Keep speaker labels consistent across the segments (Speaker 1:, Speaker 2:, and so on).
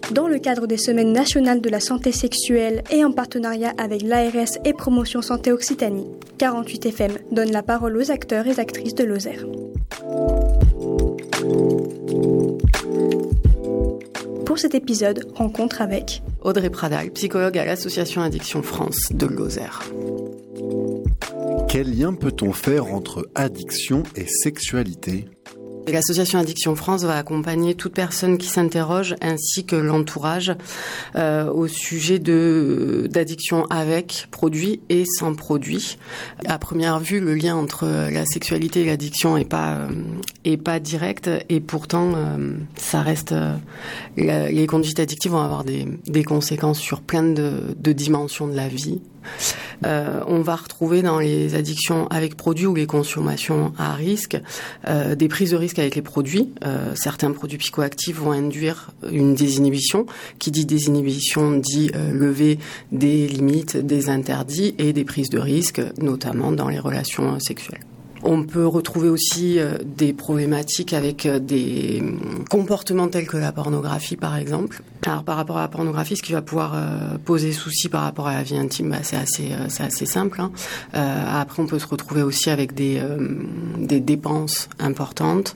Speaker 1: Dans le cadre des Semaines nationales de la santé sexuelle et en partenariat avec l'ARS et Promotion Santé Occitanie, 48 FM donne la parole aux acteurs et actrices de Lozère. Pour cet épisode, rencontre avec
Speaker 2: Audrey Pradal, psychologue à l'Association Addiction France de Lozère.
Speaker 3: Quel lien peut-on faire entre addiction et sexualité ?
Speaker 2: L'association Addiction France va accompagner toute personne qui s'interroge ainsi que l'entourage au sujet d'addiction avec produit et sans produit. À première vue, le lien entre la sexualité et l'addiction est pas direct et pourtant ça reste les conduites addictives vont avoir des conséquences sur plein de dimensions de la vie. On va retrouver dans les addictions avec produits ou les consommations à risque des prises de risque avec les produits. Certains produits psychoactifs vont induire une désinhibition. Qui dit désinhibition dit lever des limites, des interdits et des prises de risque, notamment dans les relations sexuelles. On peut retrouver aussi des problématiques avec des comportements tels que la pornographie, par exemple. Alors, par rapport à la pornographie, ce qui va pouvoir poser souci par rapport à la vie intime, c'est assez simple. Après, on peut se retrouver aussi avec des dépenses importantes,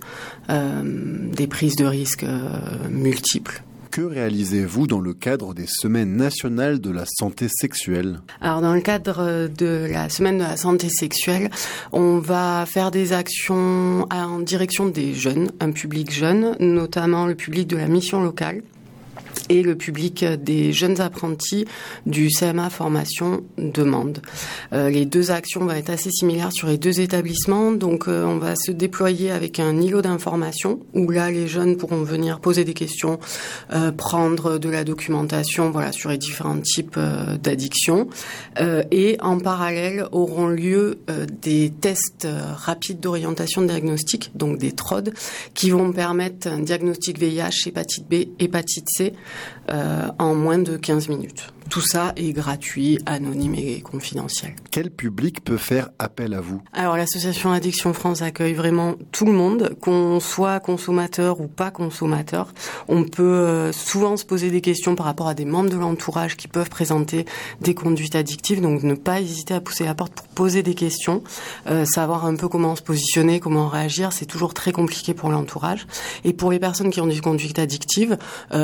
Speaker 2: des prises de risques multiples.
Speaker 3: Que réalisez-vous dans le cadre des Semaines nationales de la santé sexuelle ?
Speaker 2: Alors, dans le cadre de la Semaine de la santé sexuelle, on va faire des actions en direction des jeunes, un public jeune, notamment le public de la mission locale et le public des jeunes apprentis du CMA Formation Demande. Les deux actions vont être assez similaires sur les deux établissements, donc on va se déployer avec un îlot d'information où là les jeunes pourront venir poser des questions, prendre de la documentation, sur les différents types d'addictions, et en parallèle auront lieu des tests rapides d'orientation diagnostique, donc des TROD, qui vont permettre un diagnostic VIH, hépatite B, hépatite C en moins de 15 minutes. Tout ça est gratuit, anonyme et confidentiel.
Speaker 3: Quel public peut faire appel à vous ?
Speaker 2: Alors, l'association Addiction France accueille vraiment tout le monde, qu'on soit consommateur ou pas consommateur. On peut souvent se poser des questions par rapport à des membres de l'entourage qui peuvent présenter des conduites addictives, donc ne pas hésiter à pousser la porte pour poser des questions, savoir un peu comment se positionner, comment réagir, c'est toujours très compliqué pour l'entourage. Et pour les personnes qui ont des conduites addictives,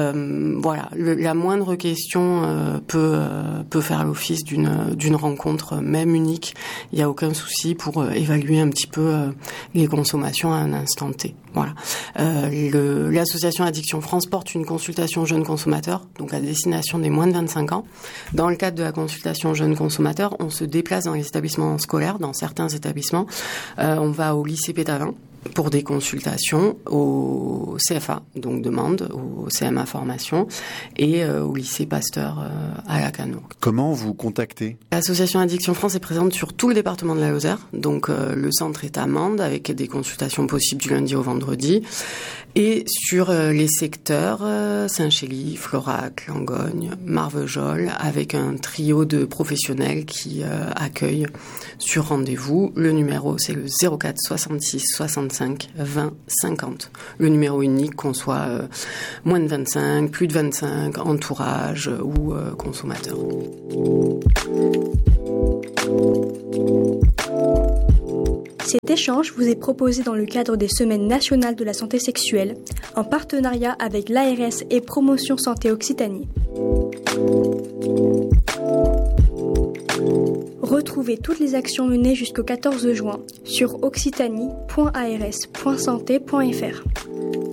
Speaker 2: la moindre question peut faire l'office d'une rencontre, même unique. Il n'y a aucun souci pour évaluer un petit peu les consommations à un instant T. Voilà. L'association Addiction France porte une consultation jeunes consommateurs, donc à destination des moins de 25 ans. Dans le cadre de la consultation jeunes consommateurs, on se déplace dans les établissements scolaires, dans certains établissements. On va au lycée Pétavin pour des consultations, au CFA, donc demande, au CMA Formation, et au lycée Pasteur à Lacanau.
Speaker 3: Comment vous contactez ?
Speaker 2: L'association Addiction France est présente sur tout le département de la Lozère, donc le centre est à Mende, avec des consultations possibles du lundi au vendredi, et sur les secteurs Saint-Chély, Florac, Langogne, Marvejols, avec un trio de professionnels qui accueillent sur rendez-vous. Le numéro, c'est le 04 66 65 20 50. Le numéro unique, qu'on soit moins de 25, plus de 25, entourage ou consommateur.
Speaker 1: Cet échange vous est proposé dans le cadre des Semaines nationales de la santé sexuelle, en partenariat avec l'ARS et Promotion Santé Occitanie. Retrouvez toutes les actions menées jusqu'au 14 juin sur occitanie.ars.santé.fr.